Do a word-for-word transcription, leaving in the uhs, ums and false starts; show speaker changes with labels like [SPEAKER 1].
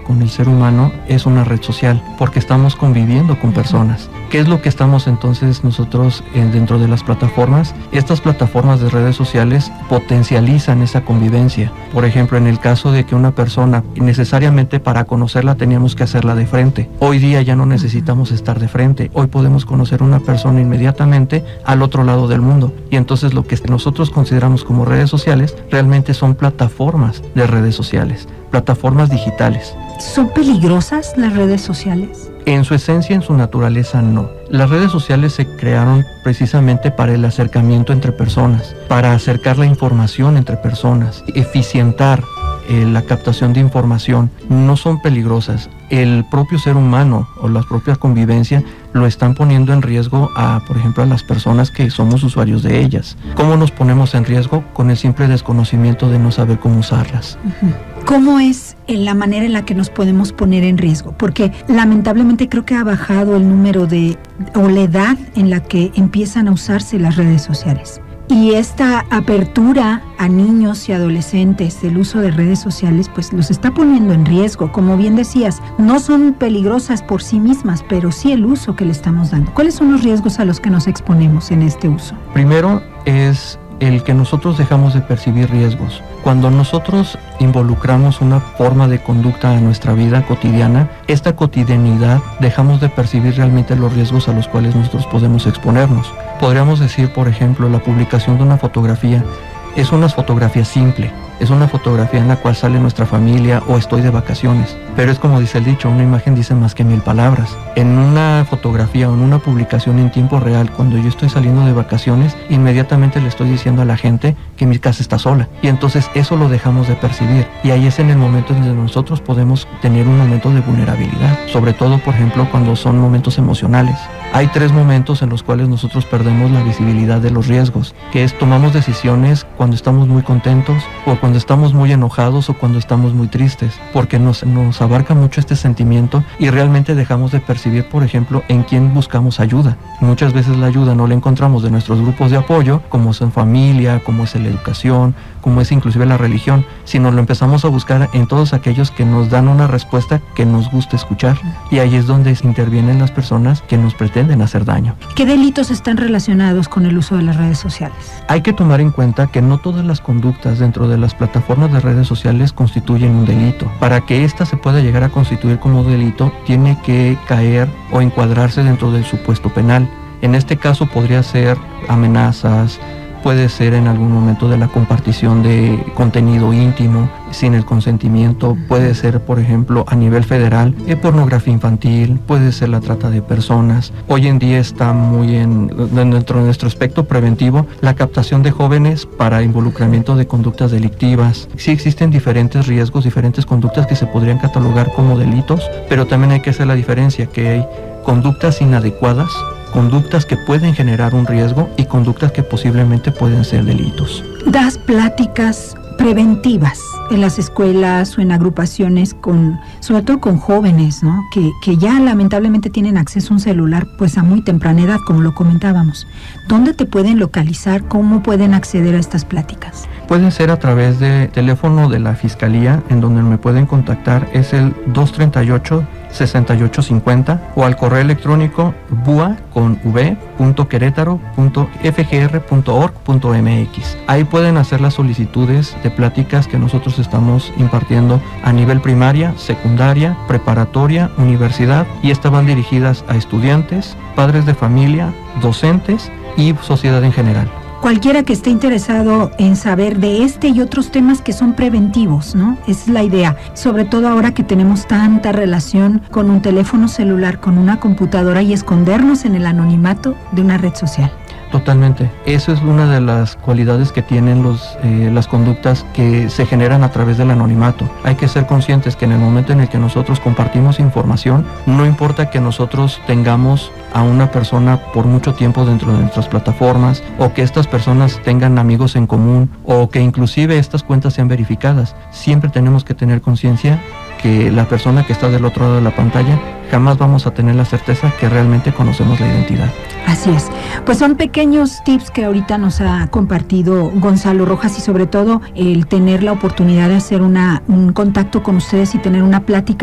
[SPEAKER 1] con el ser humano es una red social, porque estamos conviviendo con personas. ¿Qué es lo que estamos entonces nosotros eh, dentro de las plataformas? Estas plataformas de redes sociales potencializan esa convivencia. Por ejemplo, en el caso de que una persona, necesariamente para conocerla teníamos que hacerla de frente. Hoy día ya no necesitamos estar de frente. Hoy podemos conocer a una persona inmediatamente al otro lado del mundo. Y entonces lo que nosotros consideramos como redes sociales realmente son plataformas de redes sociales, plataformas digitales.
[SPEAKER 2] ¿Son peligrosas las redes sociales?
[SPEAKER 1] En su esencia, en su naturaleza, no. Las redes sociales se crearon precisamente para el acercamiento entre personas, para acercar la información entre personas, eficientar eh, la captación de información. No son peligrosas. El propio ser humano o la propia convivencia lo están poniendo en riesgo a, por ejemplo, a las personas que somos usuarios de ellas. ¿Cómo nos ponemos en riesgo? Con el simple desconocimiento de no saber cómo usarlas.
[SPEAKER 2] Uh-huh. ¿Cómo es la manera en la que nos podemos poner en riesgo? Porque lamentablemente creo que ha bajado el número de, o la edad en la que empiezan a usarse las redes sociales. Y esta apertura a niños y adolescentes del uso de redes sociales, pues los está poniendo en riesgo. Como bien decías, no son peligrosas por sí mismas, pero sí el uso que le estamos dando. ¿Cuáles son los riesgos a los que nos exponemos en este uso?
[SPEAKER 1] Primero es el que nosotros dejamos de percibir riesgos. Cuando nosotros involucramos una forma de conducta en nuestra vida cotidiana, esta cotidianidad dejamos de percibir realmente los riesgos a los cuales nosotros podemos exponernos. Podríamos decir, por ejemplo, la publicación de una fotografía es una fotografía simple, es una fotografía en la cual sale nuestra familia o estoy de vacaciones. Pero es como dice el dicho, una imagen dice más que mil palabras. En una fotografía o en una publicación en tiempo real, cuando yo estoy saliendo de vacaciones, inmediatamente le estoy diciendo a la gente que mi casa está sola. Y entonces eso lo dejamos de percibir. Y ahí es en el momento en donde nosotros podemos tener un momento de vulnerabilidad. Sobre todo, por ejemplo, cuando son momentos emocionales. Hay tres momentos en los cuales nosotros perdemos la visibilidad de los riesgos, que es tomamos decisiones cuando estamos muy contentos o cuando estamos muy enojados o cuando estamos muy tristes, porque nos, nos abarca mucho este sentimiento y realmente dejamos de percibir, por ejemplo, en quién buscamos ayuda. Muchas veces la ayuda no la encontramos de nuestros grupos de apoyo, como es en familia, como es en la educación, como es inclusive la religión, sino lo empezamos a buscar en todos aquellos que nos dan una respuesta que nos gusta escuchar. Y ahí es donde intervienen las personas que nos pretenden hacer daño.
[SPEAKER 2] ¿Qué delitos están relacionados con el uso de las redes sociales?
[SPEAKER 1] Hay que tomar en cuenta que no todas las conductas dentro de las plataformas de redes sociales constituyen un delito. Para que ésta se pueda llegar a constituir como delito, tiene que caer o encuadrarse dentro del supuesto penal. En este caso podría ser amenazas, puede ser en algún momento de la compartición de contenido íntimo sin el consentimiento, puede ser, por ejemplo, a nivel federal, eh, pornografía infantil, puede ser la trata de personas. Hoy en día está muy en, dentro de nuestro aspecto preventivo, la captación de jóvenes para involucramiento de conductas delictivas. Sí existen diferentes riesgos, diferentes conductas que se podrían catalogar como delitos, pero también hay que hacer la diferencia que hay conductas inadecuadas, conductas que pueden generar un riesgo y conductas que posiblemente pueden ser delitos.
[SPEAKER 2] Das pláticas preventivas en las escuelas o en agrupaciones con, sobre todo con jóvenes, ¿no? Que, que ya lamentablemente tienen acceso a un celular pues a muy temprana edad, como lo comentábamos. ¿Dónde te pueden localizar? ¿Cómo pueden acceder a estas pláticas?
[SPEAKER 1] Pueden ser a través de teléfono de la Fiscalía, en donde me pueden contactar, es el dos treinta y ocho, sesenta y ocho cincuenta, o al correo electrónico bua con v punto querétaro punto f g r punto org punto m x. Ahí pueden hacer las solicitudes de pláticas que nosotros estamos impartiendo a nivel primaria, secundaria, preparatoria, universidad, y estas van dirigidas a estudiantes, padres de familia, docentes y sociedad en general.
[SPEAKER 2] Cualquiera que esté interesado en saber de este y otros temas que son preventivos, ¿no? Esa es la idea, sobre todo ahora que tenemos tanta relación con un teléfono celular, con una computadora y escondernos en el anonimato de una red social.
[SPEAKER 1] Totalmente. Eso es una de las cualidades que tienen los, eh, las conductas que se generan a través del anonimato. Hay que ser conscientes que en el momento en el que nosotros compartimos información, no importa que nosotros tengamos a una persona por mucho tiempo dentro de nuestras plataformas, o que estas personas tengan amigos en común, o que inclusive estas cuentas sean verificadas, siempre tenemos que tener conciencia que la persona que está del otro lado de la pantalla, jamás vamos a tener la certeza que realmente conocemos la identidad.
[SPEAKER 2] Así es. Pues son pequeños tips que ahorita nos ha compartido Gonzalo Rojas, y sobre todo el tener la oportunidad de hacer una, un contacto con ustedes y tener una plática